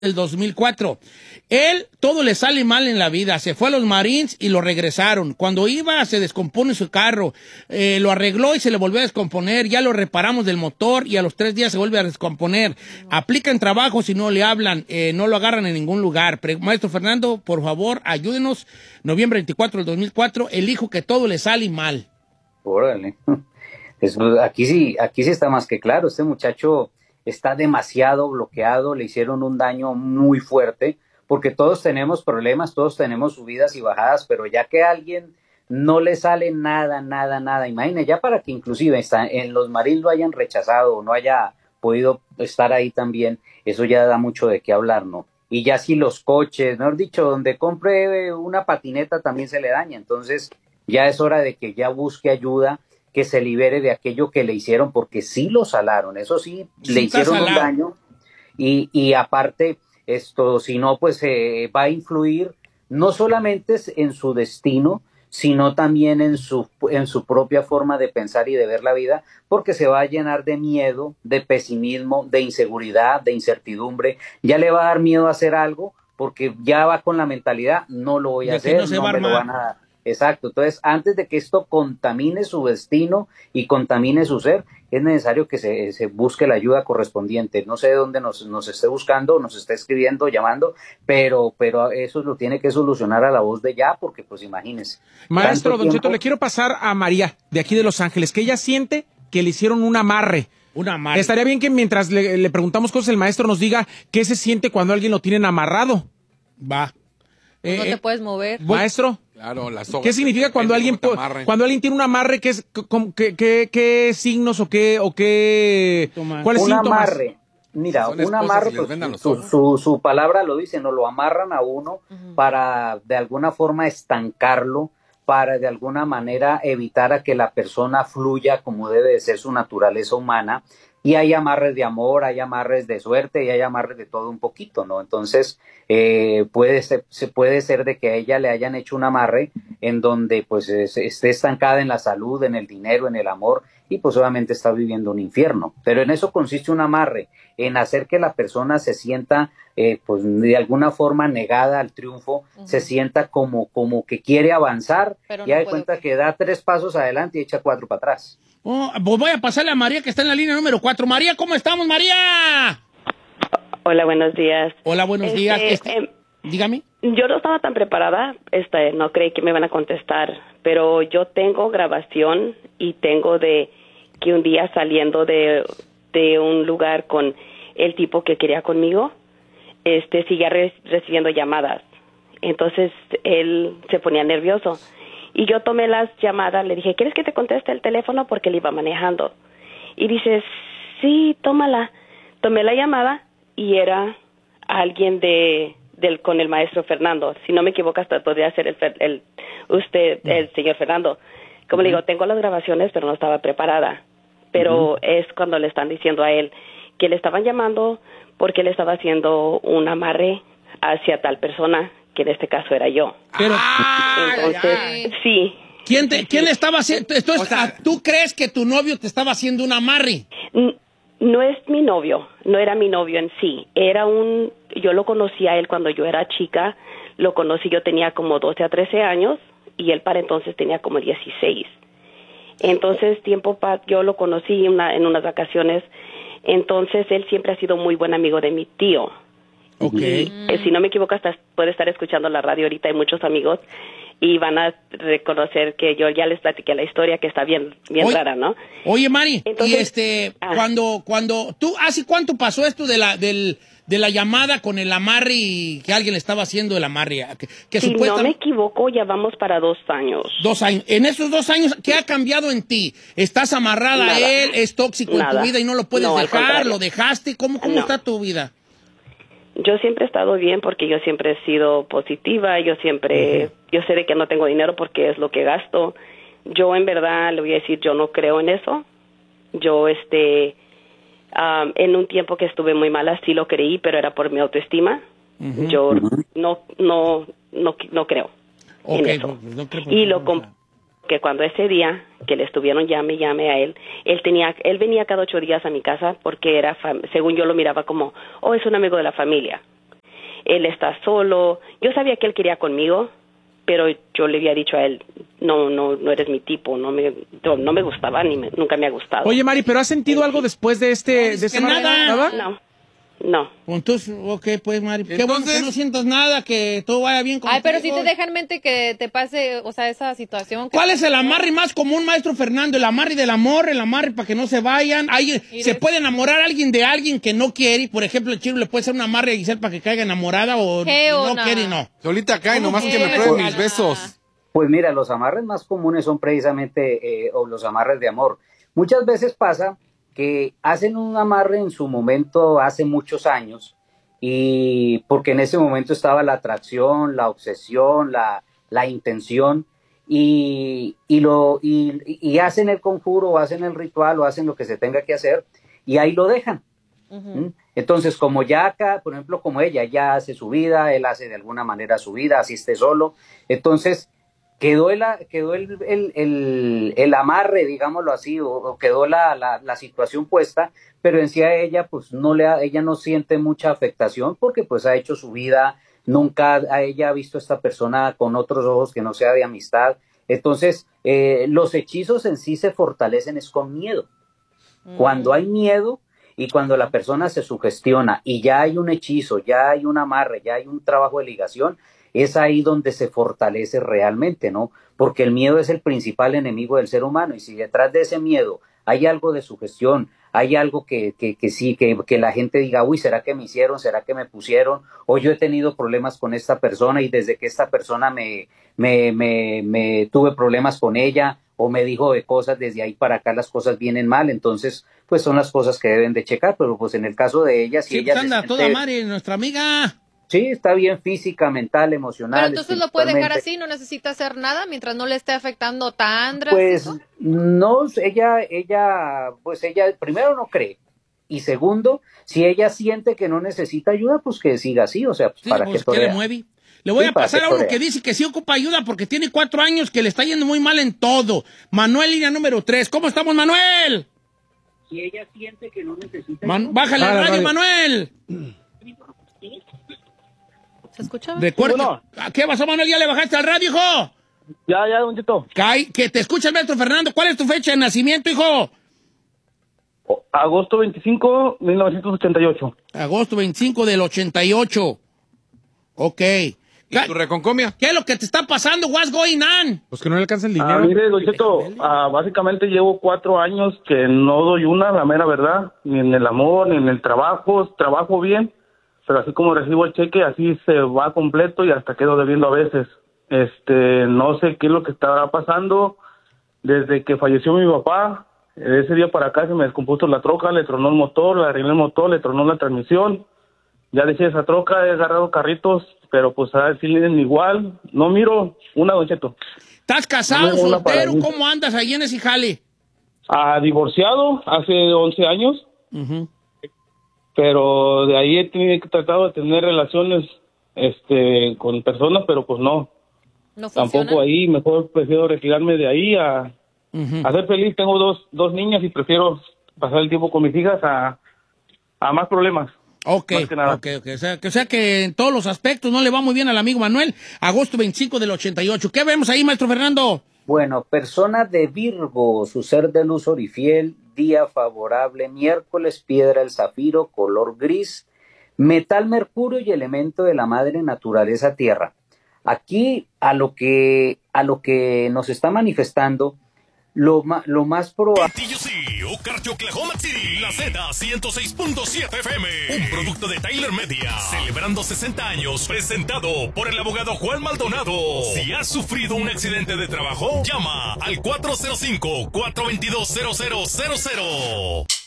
del 2004. Él, todo le sale mal en la vida. Se fue a los Marines y lo regresaron. Cuando iba, se descompone su carro. Lo arregló y se le volvió a descomponer. Ya lo reparamos del motor y a los 3 días se vuelve a descomponer. Aplica en trabajo si no le hablan. No lo agarran en ningún lugar. Maestro Fernando, por favor, ayúdenos. Noviembre 24 del 2004. El hijo que todo le sale mal. Órale. Aquí sí está más que claro. Este muchacho está demasiado bloqueado, le hicieron un daño muy fuerte, porque todos tenemos problemas, todos tenemos subidas y bajadas, pero ya que a alguien no le sale nada, imagine, ya para que inclusive en los Marines lo hayan rechazado o no haya podido estar ahí también, eso ya da mucho de qué hablar, ¿no? Y ya si los coches, mejor dicho, donde compre una patineta también se le daña, entonces ya es hora de que ya busque ayuda, que se libere de aquello que le hicieron, porque sí lo salaron, eso sí, le hicieron un daño, y aparte, si no, pues va a influir no solamente en su destino, sino también en su propia forma de pensar y de ver la vida, porque se va a llenar de miedo, de pesimismo, de inseguridad, de incertidumbre, ya le va a dar miedo a hacer algo, porque ya va con la mentalidad, no lo voy a hacer, no me lo van a dar. Exacto, entonces antes de que esto contamine su destino y contamine su ser, es necesario que se busque la ayuda correspondiente. No sé de dónde nos esté buscando, nos esté escribiendo, llamando, pero eso lo tiene que solucionar a la voz de ya, porque pues imagínense. Maestro Don Cheto, le quiero pasar a María, de aquí de Los Ángeles, que ella siente que le hicieron un amarre. Estaría bien que mientras le preguntamos cosas, el maestro nos diga qué se siente cuando alguien lo tienen amarrado. Va. No te puedes mover. Maestro. Claro, la soga. ¿Qué significa cuando alguien tiene un amarre? ¿Qué signos o qué cuáles síntomas? Un amarre. Mira, un amarre, pues, su palabra lo dice, no lo amarran a uno para de alguna forma estancarlo, para de alguna manera evitar a que la persona fluya como debe de ser su naturaleza humana. Y hay amarres de amor, hay amarres de suerte y hay amarres de todo un poquito, ¿no? Entonces, puede ser de que a ella le hayan hecho un amarre en donde pues esté estancada en la salud, en el dinero, en el amor, y pues obviamente está viviendo un infierno. Pero en eso consiste un amarre, en hacer que la persona se sienta pues de alguna forma negada al triunfo, se sienta como que quiere avanzar, y da cuenta que da 3 pasos adelante y echa 4 para atrás. Pues voy a pasarle a María, que está en la línea número 4. María, ¿cómo estamos, María? Hola, buenos días. Hola, buenos días. Dígame. Yo no estaba tan preparada, no creí que me iban a contestar, pero yo tengo grabación y tengo de que un día saliendo de un lugar con el tipo que quería conmigo, seguía recibiendo llamadas. Entonces él se ponía nervioso. Y yo tomé las llamadas, le dije, ¿quieres que te conteste el teléfono? Porque él iba manejando. Y dice, sí, tómala. Tomé la llamada y era alguien con el maestro Fernando. Si no me equivoco, hasta podría ser el señor Fernando. Como le digo, tengo las grabaciones, pero no estaba preparada. Pero es cuando le están diciendo a él que le estaban llamando porque le estaba haciendo un amarre hacia tal persona, que en este caso era yo. Pero, entonces, sí. ¿Quién le estaba haciendo? ¿Tú crees que tu novio te estaba haciendo un amarre? No es mi novio, no era mi novio en sí. Yo lo conocí a él cuando yo era chica, lo conocí, yo tenía como 12 a 13 años, y él para entonces tenía como 16. Entonces, yo lo conocí en unas vacaciones, entonces él siempre ha sido muy buen amigo de mi tío. Okay. Y, si no me equivoco, hasta puede estar escuchando la radio ahorita, hay muchos amigos y van a reconocer que yo ya les platiqué la historia, que está bien rara, ¿no? Oye, Mari, entonces, y cuando tú, ¿hace cuánto pasó esto de la llamada con el amarre y que alguien le estaba haciendo el amarre? Si no me equivoco, ya vamos para 2 años. 2 años. En esos 2 años, ¿qué ha cambiado en ti? ¿Estás amarrada a él? ¿Es tóxico en tu vida y no lo puedes dejar? ¿Lo dejaste? ¿Cómo está tu vida? Yo siempre he estado bien porque yo siempre he sido positiva, yo sé de que no tengo dinero porque es lo que gasto. Yo en verdad le voy a decir, yo no creo en eso. Yo en un tiempo que estuve muy mala sí lo creí, pero era por mi autoestima. Yo no creo en eso. Y que cuando ese día que le estuvieron llame a él venía cada 8 días a mi casa porque según yo lo miraba como, es un amigo de la familia. él está solo. Yo sabía que él quería conmigo, pero yo le había dicho a él, no eres mi tipo, no me gustaba, nunca me ha gustado. Oye, Mari, ¿pero has sentido algo después de este nada? No. Entonces, ok, pues, Mari, qué bueno que no sientas nada, que todo vaya bien contigo. Ay, pero si te deja en mente que te pase, o sea, esa situación. ¿Cuál es el amarre más común, maestro Fernando? El amarre del amor, el amarre para que no se vayan. ¿Se puede enamorar a alguien de alguien que no quiere? Por ejemplo, el chino le puede hacer un amarre a Giselle para que caiga enamorada o no quiere y no. Solita cae, nomás que me pruebe mis besos. Pues mira, los amarres más comunes son precisamente los amarres de amor. Muchas veces pasa que hacen un amarre en su momento hace muchos años y porque en ese momento estaba la atracción, la obsesión, la intención y hacen el conjuro o hacen el ritual o hacen lo que se tenga que hacer y ahí lo dejan. Uh-huh. Entonces, como ya acá, por ejemplo, como ella hace su vida, él hace de alguna manera su vida, así esté solo, entonces quedó el amarre, digámoslo así, o quedó la situación puesta, pero en sí a ella, pues ella no siente mucha afectación porque pues ha hecho su vida, nunca a ella ha visto a esta persona con otros ojos que no sea de amistad. Entonces, los hechizos en sí se fortalecen es con miedo. Cuando hay miedo y cuando la persona se sugestiona y ya hay un hechizo, ya hay un amarre, ya hay un trabajo de ligación, es ahí donde se fortalece realmente, ¿no? Porque el miedo es el principal enemigo del ser humano y si detrás de ese miedo hay algo de sugestión, hay algo que la gente diga, uy, ¿será que me hicieron? ¿Será que me pusieron? O yo he tenido problemas con esta persona y desde que esta persona me tuve problemas con ella o me dijo de cosas, desde ahí para acá las cosas vienen mal, entonces pues son las cosas que deben de checar, pero pues en el caso de ella, si ella anda toda Mari, nuestra amiga. Sí, está bien física, mental, emocional. Pero entonces lo puede dejar así, no necesita hacer nada mientras no le esté afectando tan drástico. Pues no, ella primero no cree y segundo, si ella siente que no necesita ayuda, pues que siga así, o sea, pues, sí, para pues, que le mueve. Le voy a pasar a uno que dice que sí ocupa ayuda porque tiene 4 años que le está yendo muy mal en todo. Manuel, línea número 3. ¿Cómo estamos, Manuel? Si ella siente que no necesita bájale la radio, Manuel. ¿Se escucha? Recuerda. ¿Qué pasó, Manuel? ¿Ya le bajaste al radio, hijo? Ya, don Cheto. Que te escucha el maestro Fernando. ¿Cuál es tu fecha de nacimiento, hijo? Agosto 25, 1988. Agosto 25 del 88. Ok. ¿Y tu reconcomia? ¿Qué es lo que te está pasando? What's going on? Pues que no le alcanza el dinero. Mire, don Cheto, básicamente llevo 4 años que no doy la mera verdad, ni en el amor, ni en el trabajo. Trabajo bien, pero así como recibo el cheque, así se va completo y hasta quedo debiendo a veces. No sé qué es lo que estará pasando. Desde que falleció mi papá, ese día para acá se me descompuso la troca, le tronó el motor, le arreglé el motor, le tronó la transmisión. Ya dejé esa troca, he agarrado carritos, pero pues a ver si vienen igual. No miro don Cheto. ¿Estás casado, soltero? ¿Cómo andas ahí en ese jale? Divorciado hace 11 años. Uh-huh. Pero de ahí he tratado de tener relaciones con personas, pero pues no tampoco ahí, mejor prefiero retirarme de ahí a ser feliz. Tengo dos niñas y prefiero pasar el tiempo con mis hijas a más problemas. Ok. O sea que en todos los aspectos no le va muy bien al amigo Manuel. Agosto 25 del 88. ¿Qué vemos ahí, maestro Fernando? Bueno, persona de Virgo, su ser de luz orifiel, día favorable, miércoles, piedra el zafiro, color gris, metal mercurio y elemento de la madre naturaleza tierra. Aquí a lo que nos está manifestando lo más probable. Oklahoma City, la Z106.7 FM, un producto de Tyler Media, celebrando 60 años, presentado por el abogado Juan Maldonado. Si has sufrido un accidente de trabajo, llama al 405-422-0000.